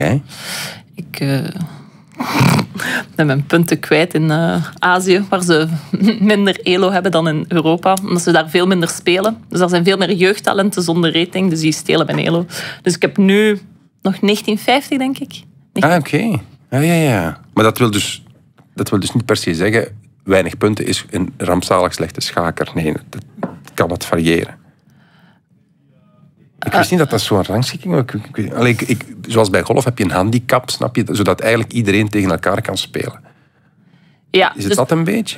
Jij? Ik ben mijn punten kwijt in Azië, waar ze minder elo hebben dan in Europa. Omdat ze daar veel minder spelen. Dus er zijn veel meer jeugdtalenten zonder rating, dus die stelen mijn elo. Dus ik heb nu nog 1950, denk ik. Oké. Ja. Maar dat wil dus niet per se zeggen, weinig punten is een rampzalig slechte schaker. Nee, dat kan wat variëren. Ik wist niet dat dat zo'n rangschikking was. Zoals bij golf heb je een handicap, snap je? Zodat eigenlijk iedereen tegen elkaar kan spelen. Ja, is het dat een beetje?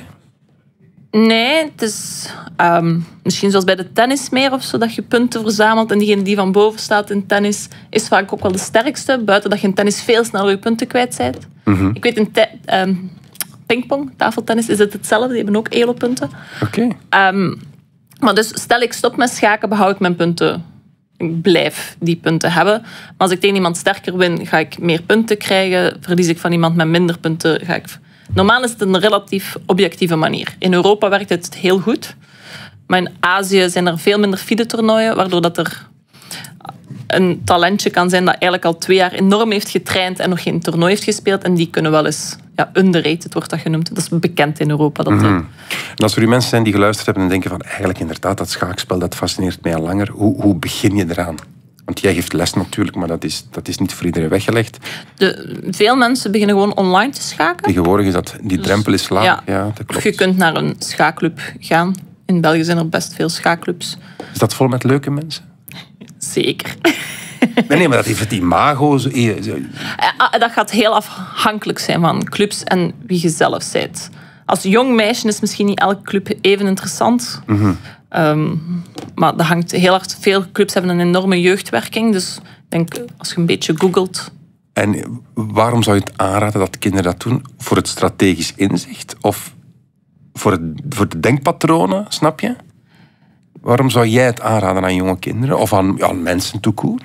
Nee, het is misschien zoals bij de tennis meer of zo, dat je punten verzamelt en diegene die van boven staat in tennis is vaak ook wel de sterkste, buiten dat je in tennis veel sneller je punten kwijt bent. Mm-hmm. Ik weet in pingpong, tafeltennis, is het hetzelfde. Die hebben ook elo-punten. Oké. Maar dus stel ik stop met schaken, behoud ik mijn punten. Ik blijf die punten hebben. Maar als ik tegen iemand sterker win, ga ik meer punten krijgen. Verlies ik van iemand met minder punten, ga ik... Normaal is het een relatief objectieve manier. In Europa werkt het heel goed. Maar in Azië zijn er veel minder FIDE-toernooien, waardoor dat er een talentje kan zijn dat eigenlijk al 2 jaar enorm heeft getraind en nog geen toernooi heeft gespeeld. En die kunnen wel eens underrated, wordt dat genoemd. Dat is bekend in Europa. En als er nu mensen zijn die geluisterd hebben en denken van eigenlijk inderdaad, dat schaakspel, dat fascineert mij al langer. Hoe begin je eraan? Want jij geeft les natuurlijk, maar dat is niet voor iedereen weggelegd. Veel mensen beginnen gewoon online te schaken. Tegenwoordig is die drempel is laag. Ja, dat klopt. Je kunt naar een schaakclub gaan. In België zijn er best veel schaakclubs. Is dat vol met leuke mensen? Zeker. Nee, maar dat heeft het imago. Dat gaat heel afhankelijk zijn van clubs en wie je zelf bent. Als jong meisje is misschien niet elke club even interessant. Mm-hmm. Maar dat hangt heel hard. Veel clubs hebben een enorme jeugdwerking. Dus ik denk, als je een beetje googelt... En waarom zou je het aanraden dat kinderen dat doen? Voor het strategisch inzicht? Of voor de denkpatronen, snap je? Waarom zou jij het aanraden aan jonge kinderen? Of aan mensen tout court?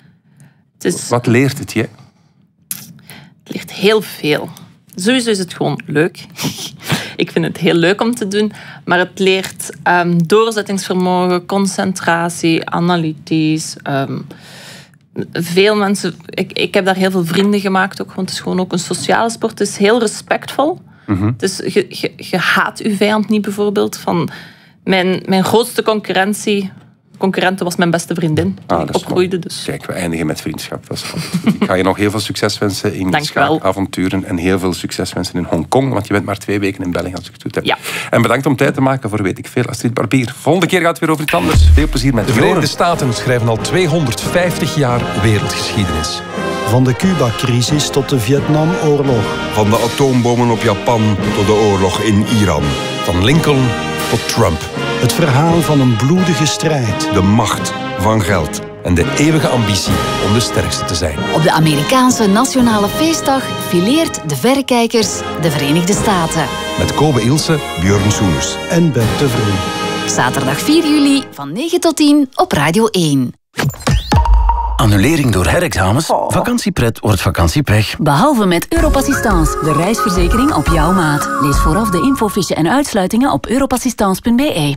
Wat leert het je? Het leert heel veel. Sowieso is het gewoon leuk. Ik vind het heel leuk om te doen. Maar het leert doorzettingsvermogen, concentratie, analytisch. Veel mensen... Ik heb daar heel veel vrienden gemaakt. Ook, want het is gewoon ook een sociale sport. Het is heel respectvol. Mm-hmm. Dus je haat je vijand niet, bijvoorbeeld. Van mijn grootste concurrente was mijn beste vriendin. Die ik opgroeide. Dus. Kijk, we eindigen met vriendschap. Dat is goed. Ik ga je nog heel veel succes wensen in schaakavonturen. En heel veel succes wensen in Hongkong. Want je bent maar 2 weken in België als ik het goed heb. Ja. En bedankt om tijd te maken voor weet ik veel. Astrid Barbier. Volgende keer gaat het weer over iets anders. Veel plezier met de Verenigde Staten schrijven al 250 jaar wereldgeschiedenis. Van de Cuba-crisis tot de Vietnamoorlog. Van de atoombommen op Japan tot de oorlog in Iran. Van Lincoln tot Trump. Het verhaal van een bloedige strijd. De macht van geld. En de eeuwige ambitie om de sterkste te zijn. Op de Amerikaanse Nationale Feestdag fileert de verrekijkers de Verenigde Staten. Met Kobe Ilse, Björn Soeners en Bert de Vroo. Zaterdag 4 juli van 9 tot 10 op Radio 1. Annulering door herexamens? Vakantiepret wordt vakantiepech. Behalve met Europassistance, de reisverzekering op jouw maat. Lees vooraf de infofiche en uitsluitingen op europassistance.be.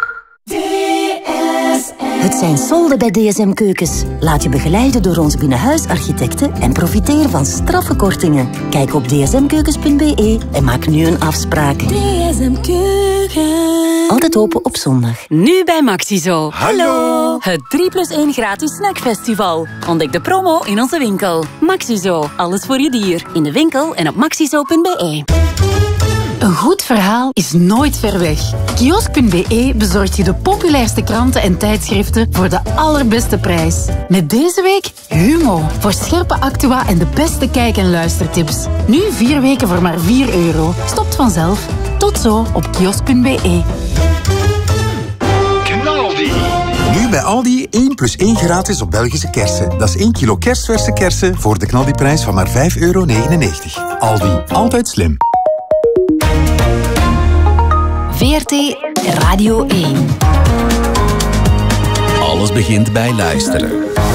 Het zijn solden bij DSM Keukens. Laat je begeleiden door onze binnenhuisarchitecten en profiteer van straffe kortingen. Kijk op dsmkeukens.be en maak nu een afspraak. DSM Keukens. Altijd open op zondag. Nu bij Maxizo. Hallo! Het 3+1 gratis snackfestival. Ontdek de promo in onze winkel. Maxizo, alles voor je dier. In de winkel en op maxizo.be. Een goed verhaal is nooit ver weg. Kiosk.be bezorgt je de populairste kranten en tijdschriften voor de allerbeste prijs. Met deze week Humo, voor scherpe actua en de beste kijk- en luistertips. Nu 4 weken voor maar €4. Stopt vanzelf. Tot zo op kiosk.be. Knaldi. Nu bij Aldi 1+1 gratis op Belgische kersen. Dat is 1 kilo kerstverse kersen voor de knaldiprijs van maar €5,99. Aldi, altijd slim. VRT Radio 1. Alles begint bij luisteren.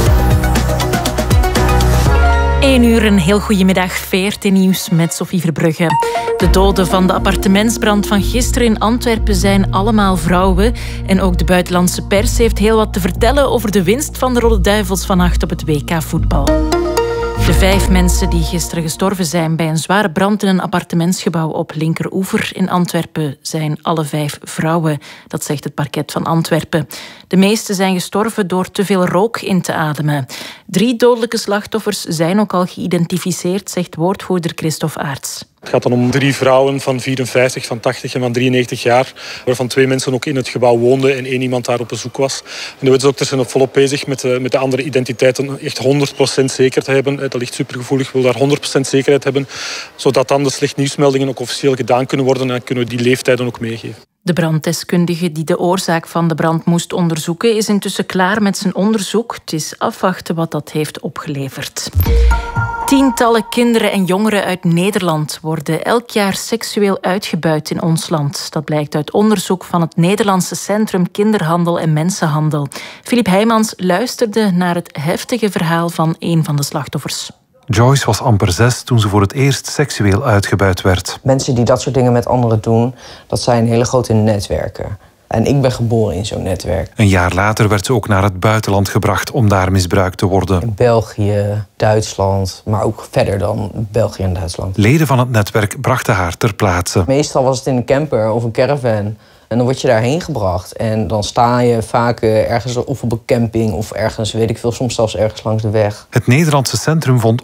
1 uur, een heel goedemiddag. VRT Nieuws met Sophie Verbrugge. De doden van de appartementsbrand van gisteren in Antwerpen zijn allemaal vrouwen. En ook de buitenlandse pers heeft heel wat te vertellen over de winst van de Rode Duivels vannacht op het WK voetbal. De 5 mensen die gisteren gestorven zijn bij een zware brand in een appartementsgebouw op Linkeroever in Antwerpen zijn alle 5 vrouwen. Dat zegt het parket van Antwerpen. De meeste zijn gestorven door te veel rook in te ademen. 3 dodelijke slachtoffers zijn ook al geïdentificeerd, zegt woordvoerder Christophe Aerts. Het gaat dan om 3 vrouwen van 54, van 80 en van 93 jaar, waarvan 2 mensen ook in het gebouw woonden en 1 iemand daar op bezoek was. En de wetsdokters zijn volop bezig met de andere identiteiten echt 100% zeker te hebben. Dat ligt supergevoelig, wil daar 100% zekerheid hebben, zodat dan de slecht nieuwsmeldingen ook officieel gedaan kunnen worden en kunnen we die leeftijden ook meegeven. De branddeskundige die de oorzaak van de brand moest onderzoeken is intussen klaar met zijn onderzoek. Het is afwachten wat dat heeft opgeleverd. Tientallen kinderen en jongeren uit Nederland worden elk jaar seksueel uitgebuit in ons land. Dat blijkt uit onderzoek van het Nederlandse Centrum Kinderhandel en Mensenhandel. Filip Heijmans luisterde naar het heftige verhaal van een van de slachtoffers. Joyce was amper 6 toen ze voor het eerst seksueel uitgebuit werd. Mensen die dat soort dingen met anderen doen, dat zijn hele grote netwerken. En ik ben geboren in zo'n netwerk. Een jaar later werd ze ook naar het buitenland gebracht om daar misbruikt te worden. In België, Duitsland, maar ook verder dan België en Duitsland. Leden van het netwerk brachten haar ter plaatse. Meestal was het in een camper of een caravan. En dan word je daarheen gebracht. En dan sta je vaak ergens of op een camping of ergens, weet ik veel, soms zelfs ergens langs de weg. Het Nederlandse centrum vond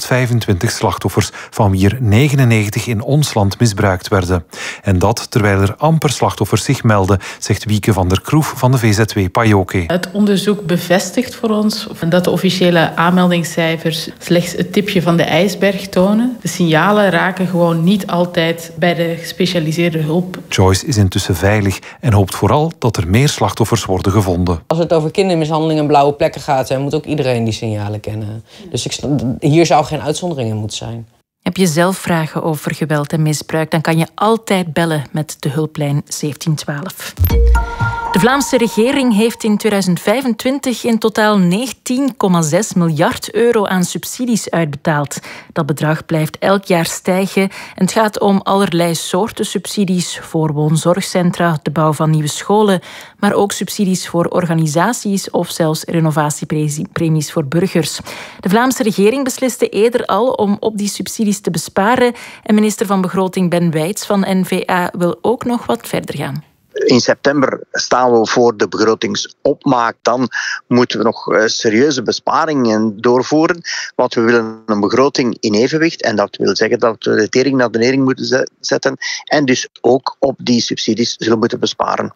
125 slachtoffers, van wie er 99 in ons land misbruikt werden. En dat terwijl er amper slachtoffers zich melden, zegt Wieke van der Kroef van de VZW Pajoke. Het onderzoek bevestigt voor ons dat de officiële aanmeldingscijfers slechts het tipje van de ijsberg tonen. De signalen raken gewoon niet altijd bij de gespecialiseerde hulp. Joyce is intussen veilig en hoopt vooral dat er meer slachtoffers worden gevonden. Als het over kindermishandeling en blauwe plekken gaat, moet ook iedereen die signalen kennen. Dus hier zou geen uitzondering in moeten zijn. Heb je zelf vragen over geweld en misbruik, dan kan je altijd bellen met de hulplijn 1712. De Vlaamse regering heeft in 2025 in totaal 19,6 miljard euro aan subsidies uitbetaald. Dat bedrag blijft elk jaar stijgen en het gaat om allerlei soorten subsidies voor woonzorgcentra, de bouw van nieuwe scholen, maar ook subsidies voor organisaties of zelfs renovatiepremies voor burgers. De Vlaamse regering besliste eerder al om op die subsidies te besparen en minister van Begroting Ben Wijts van N-VA wil ook nog wat verder gaan. In september staan we voor de begrotingsopmaak. Dan moeten we nog serieuze besparingen doorvoeren. Want we willen een begroting in evenwicht. En dat wil zeggen dat we de tering naar de nering moeten zetten. En dus ook op die subsidies zullen moeten besparen.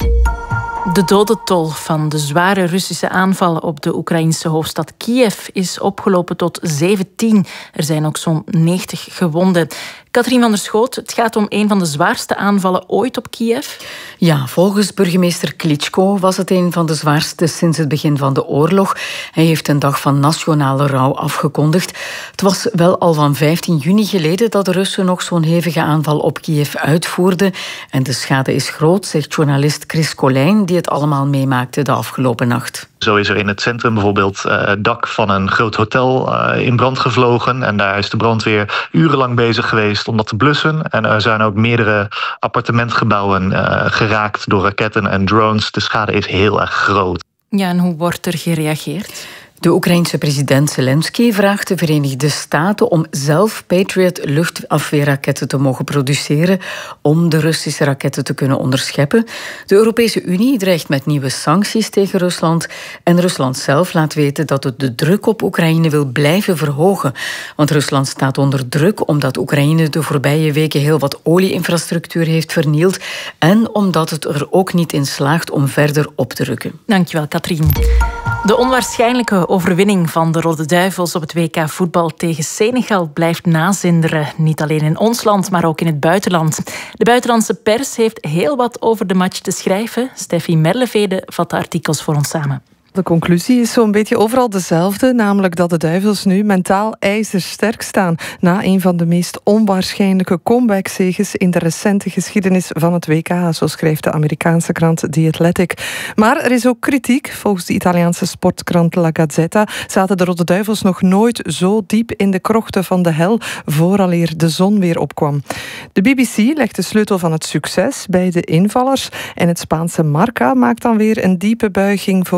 De dodentol van de zware Russische aanvallen op de Oekraïnse hoofdstad Kiev is opgelopen tot 17. Er zijn ook zo'n 90 gewonden. Katrien van der Schoot, het gaat om een van de zwaarste aanvallen ooit op Kiev. Ja, volgens burgemeester Klitschko was het een van de zwaarste sinds het begin van de oorlog. Hij heeft een dag van nationale rouw afgekondigd. Het was wel al van 15 juni geleden dat de Russen nog zo'n hevige aanval op Kiev uitvoerden. En de schade is groot, zegt journalist Chris Colijn, die het allemaal meemaakte de afgelopen nacht. Zo is er in het centrum bijvoorbeeld het dak van een groot hotel in brand gevlogen. En daar is de brandweer urenlang bezig geweest om dat te blussen. En er zijn ook meerdere appartementgebouwen geraakt door raketten en drones. De schade is heel erg groot. Ja, en hoe wordt er gereageerd? De Oekraïense president Zelensky vraagt de Verenigde Staten om zelf Patriot luchtafweerraketten te mogen produceren om de Russische raketten te kunnen onderscheppen. De Europese Unie dreigt met nieuwe sancties tegen Rusland en Rusland zelf laat weten dat het de druk op Oekraïne wil blijven verhogen. Want Rusland staat onder druk omdat Oekraïne de voorbije weken heel wat olieinfrastructuur heeft vernield en omdat het er ook niet in slaagt om verder op te rukken. Dankjewel, Katrien. De onwaarschijnlijke overwinning van de Rode Duivels op het WK voetbal tegen Senegal blijft nazinderen. Niet alleen in ons land, maar ook in het buitenland. De buitenlandse pers heeft heel wat over de match te schrijven. Steffi Merlevede vat de artikels voor ons samen. De conclusie is zo'n beetje overal dezelfde, namelijk dat de Duivels nu mentaal ijzersterk staan na een van de meest onwaarschijnlijke comeback-zeges in de recente geschiedenis van het WK, zo schrijft de Amerikaanse krant The Athletic. Maar er is ook kritiek. Volgens de Italiaanse sportkrant La Gazzetta zaten de Rode Duivels nog nooit zo diep in de krochten van de hel vooraleer de zon weer opkwam. De BBC legt de sleutel van het succes bij de invallers en het Spaanse Marca maakt dan weer een diepe buiging voor de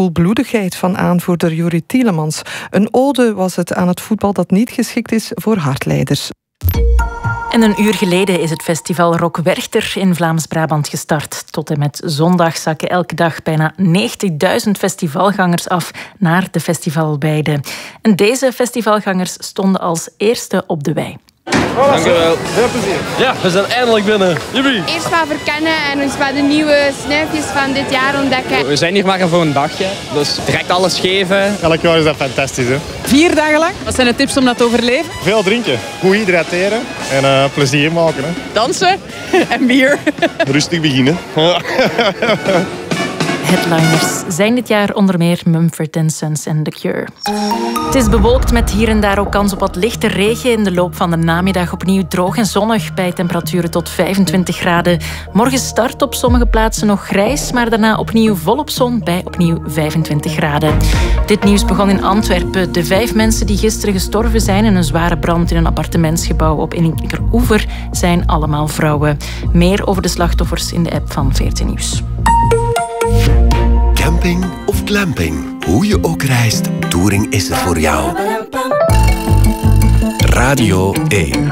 koelbloedigheid van aanvoerder Juri Tielemans. Een ode was het aan het voetbal dat niet geschikt is voor hardleiders. En een uur geleden is het festival Rock Werchter in Vlaams-Brabant gestart. Tot en met zondag zakken elke dag bijna 90.000 festivalgangers af naar de festivalweide. En deze festivalgangers stonden als eerste op de wei. Dank u wel. Veel plezier. Ja, we zijn eindelijk binnen. Jippie. Eerst wat verkennen en ons wat de nieuwe snuifjes van dit jaar ontdekken. We zijn hier maar voor een dagje, dus direct alles geven. Elk jaar is dat fantastisch, hè. 4 dagen lang. Wat zijn de tips om dat te overleven? Veel drinken, goed hydrateren en plezier maken. Hè. Dansen en bier. Rustig beginnen. Headliners zijn dit jaar onder meer Mumford & Sons en The Cure. Het is bewolkt met hier en daar ook kans op wat lichte regen. In de loop van de namiddag opnieuw droog en zonnig bij temperaturen tot 25 graden. Morgen start op sommige plaatsen nog grijs, maar daarna opnieuw volop zon bij opnieuw 25 graden. Dit nieuws begon in Antwerpen. De 5 mensen die gisteren gestorven zijn in een zware brand in een appartementsgebouw op Inninkeroever zijn allemaal vrouwen. Meer over de slachtoffers in de app van VRT Nieuws. Camping of glamping, hoe je ook reist, Touring is er voor jou. Radio 1.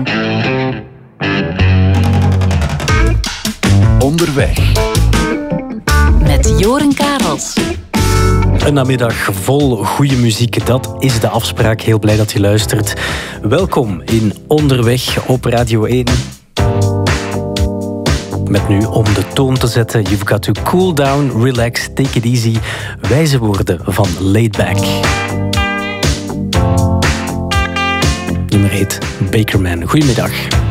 Onderweg. Met Joren Karels. Een namiddag vol goede muziek, dat is de afspraak. Heel blij dat je luistert. Welkom in Onderweg op Radio 1. Met nu om de toon te zetten, you've got to cool down, relax, take it easy. Wijze woorden van Laid Back. Nummer 8, Bakerman. Goedemiddag.